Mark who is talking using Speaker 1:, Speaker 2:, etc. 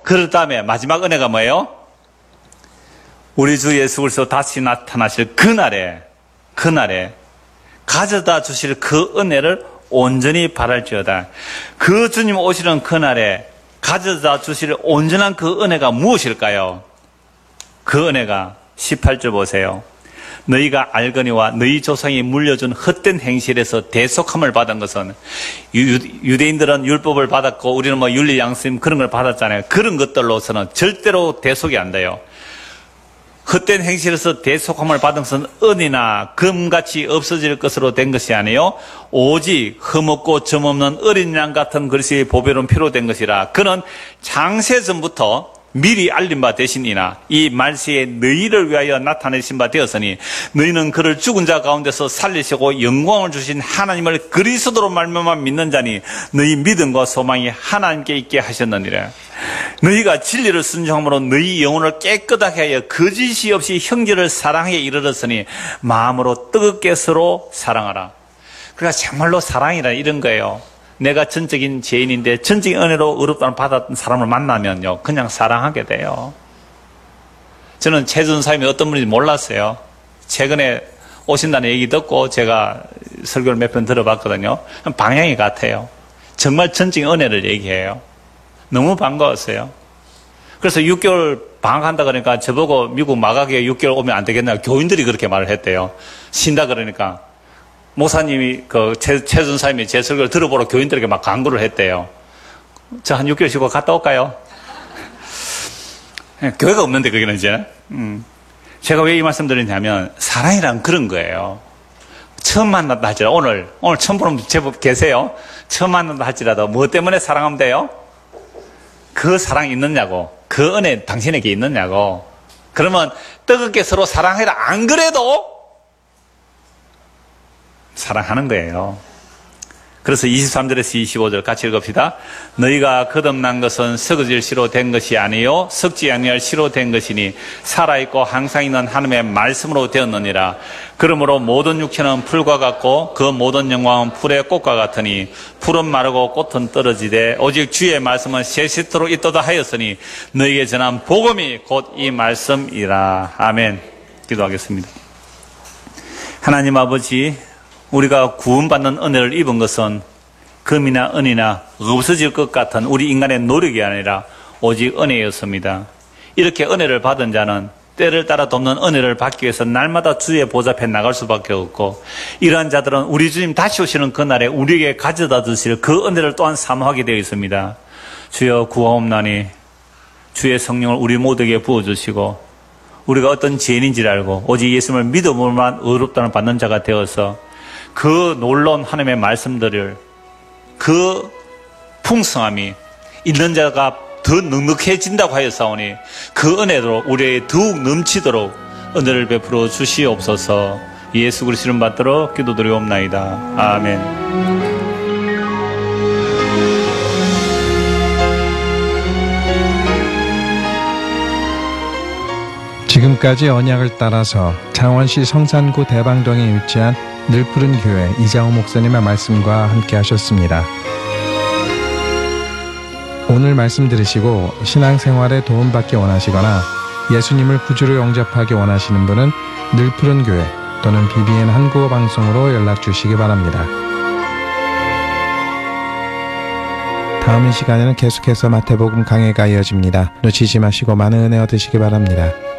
Speaker 1: 그 다음에 마지막 은혜가 뭐예요? 우리 주 예수 그리스도 다시 나타나실 그날에 가져다 주실 그 은혜를 온전히 바랄지어다. 그 주님 오시는 그날에 가져다 주실 온전한 그 은혜가 무엇일까요? 그 은혜가 18절 보세요. 너희가 알거니와 너희 조상이 물려준 헛된 행실에서 대속함을 받은 것은, 유대인들은 율법을 받았고 우리는 뭐 윤리 양심 그런 걸 받았잖아요. 그런 것들로서는 절대로 대속이 안 돼요. 헛된 행실에서 대속함을 받은 것은 은이나 금같이 없어질 것으로 된 것이 아니요 오직 흠없고 점없는 어린 양 같은 그리스도의 보배로운 피로 된 것이라. 그는 창세전부터 미리 알린 바 되시니나 이 말세에 너희를 위하여 나타내신 바 되었으니 너희는 그를 죽은 자 가운데서 살리시고 영광을 주신 하나님을 그리스도로 말미암아 믿는 자니 너희 믿음과 소망이 하나님께 있게 하셨느니라. 너희가 진리를 순종함으로 너희 영혼을 깨끗하게 하여 거짓이 없이 형제를 사랑하게 이르렀으니 마음으로 뜨겁게 서로 사랑하라. 그러니까 정말로 사랑이라 이런 거예요. 내가 전적인 죄인인데 전적인 은혜로 의롭다는 받았던 사람을 만나면요, 그냥 사랑하게 돼요. 저는 최전사님이 어떤 분인지 몰랐어요. 최근에 오신다는 얘기 듣고 제가 설교를 몇 번 들어봤거든요. 방향이 같아요. 정말 전적인 은혜를 얘기해요. 너무 반가웠어요. 그래서 6개월 방학한다 그러니까 저보고 미국 마가교회 6개월 오면 안 되겠나, 교인들이 그렇게 말을 했대요. 쉰다 그러니까. 목사님이, 최전사님이 제 설교를 들어보러 교인들에게 막 광고를 했대요. 저 한 6개월 쉬고 갔다 올까요? 교회가 없는데, 거기는 이제. 제가 왜 이 말씀 드리냐면, 사랑이란 그런 거예요. 처음 만났다 할지라도, 오늘 처음 보는 제법 계세요? 처음 만났다 할지라도, 뭐 때문에 사랑하면 돼요? 그 사랑이 있느냐고. 그 은혜 당신에게 있느냐고. 그러면 뜨겁게 서로 사랑해라. 안 그래도 사랑하는 거예요. 그래서 23절에서 25절 같이 읽읍시다. 너희가 거듭난 것은 썩어질 씨로 된 것이 아니요 썩지 아니할 씨로 된 것이니 살아있고 항상 있는 하나님의 말씀으로 되었느니라. 그러므로 모든 육체는 풀과 같고 그 모든 영광은 풀의 꽃과 같으니 풀은 마르고 꽃은 떨어지되 오직 주의 말씀은 세세토록 있도다 하였으니 너희에게 전한 복음이 곧 이 말씀이라. 아멘. 기도하겠습니다. 하나님 아버지, 우리가 구원받는 은혜를 입은 것은 금이나 은이나 없어질 것 같은 우리 인간의 노력이 아니라 오직 은혜였습니다. 이렇게 은혜를 받은 자는 때를 따라 돕는 은혜를 받기 위해서 날마다 주의 보좌 앞에 나갈 수밖에 없고, 이러한 자들은 우리 주님 다시 오시는 그날에 우리에게 가져다 주실 그 은혜를 또한 사모하게 되어 있습니다. 주여 구하옵나니 주의 성령을 우리 모두에게 부어주시고 우리가 어떤 죄인인지를 알고 오직 예수님을 믿음으로만 의롭다는 받는 자가 되어서 그 놀라운 하나님의 말씀들을, 그 풍성함이 있는 자가 더 넉넉해진다고 하였사오니 그 은혜로 우리에게 더욱 넘치도록 은혜를 베풀어 주시옵소서. 예수 그리스도 이름 받들어 기도드리옵나이다. 아멘.
Speaker 2: 지금까지 언약을 따라서 창원시 성산구 대방동에 위치한 늘푸른 교회 이장호 목사님의 말씀과 함께 하셨습니다. 오늘 말씀 들으시고 신앙생활에 도움받기 원하시거나 예수님을 구주로 영접하기 원하시는 분은 늘푸른 교회 또는 BBN 한국어 방송으로 연락 주시기 바랍니다. 다음 이 시간에는 계속해서 마태복음 강해가 이어집니다. 놓치지 마시고 많은 은혜 얻으시기 바랍니다.